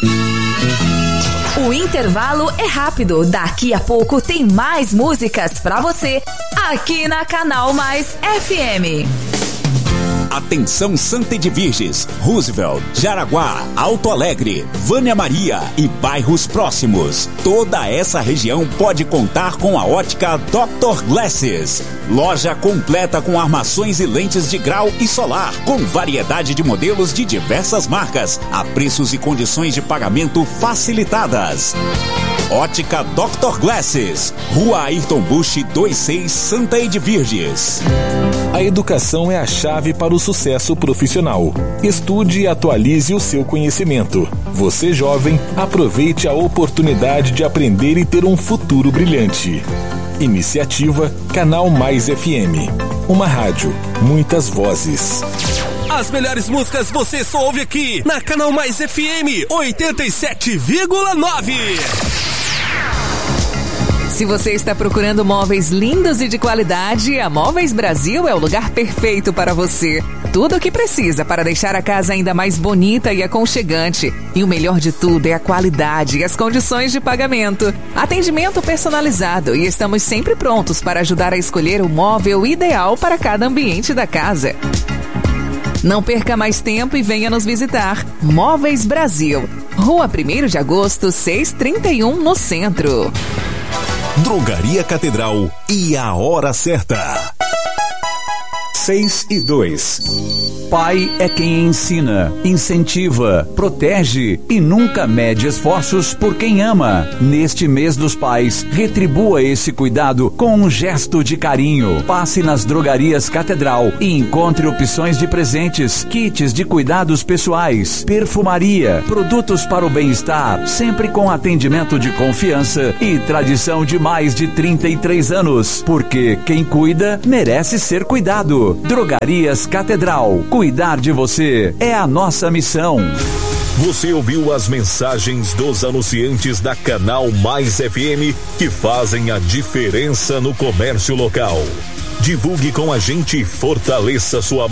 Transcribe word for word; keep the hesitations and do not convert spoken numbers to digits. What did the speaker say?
O intervalo é rápido. Daqui a pouco tem mais músicas pra você aqui na Canal Mais F M. Atenção Santa Edviges, Roosevelt, Jaraguá, Alto Alegre, Vânia Maria e bairros próximos. Toda essa região pode contar com a ótica doutor Glasses. Loja completa com armações e lentes de grau e solar, com variedade de modelos de diversas marcas, a preços e condições de pagamento facilitadas. Ótica doutor Glasses, Rua Ayrton Busch vinte e seis, Santa Edviges. A educação é a chave para o sucesso profissional. Estude e atualize o seu conhecimento. Você, jovem, aproveite a oportunidade de aprender e ter um futuro brilhante. Iniciativa Canal Mais F M. Uma rádio, muitas vozes. As melhores músicas você só ouve aqui na Canal Mais F M oitenta e sete vírgula nove. Se você está procurando móveis lindos e de qualidade, a Móveis Brasil é o lugar perfeito para você. Tudo o que precisa para deixar a casa ainda mais bonita e aconchegante. E o melhor de tudo é a qualidade e as condições de pagamento. Atendimento personalizado e estamos sempre prontos para ajudar a escolher o móvel ideal para cada ambiente da casa. Não perca mais tempo e venha nos visitar. Móveis Brasil, Rua primeiro de agosto, seiscentos e trinta e um, no centro. Drogaria Catedral e a hora certa. Seis e dois. Pai é quem ensina, incentiva, protege e nunca mede esforços por quem ama. Neste mês dos pais, retribua esse cuidado com um gesto de carinho. Passe nas Drogarias Catedral e encontre opções de presentes, kits de cuidados pessoais, perfumaria, produtos para o bem-estar, sempre com atendimento de confiança e tradição de mais de trinta e três anos. Porque quem cuida merece ser cuidado. Drogarias Catedral. Cuidar de você é a nossa missão. Você ouviu as mensagens dos anunciantes da Canal Mais F M que fazem a diferença no comércio local. Divulgue com a gente e fortaleça sua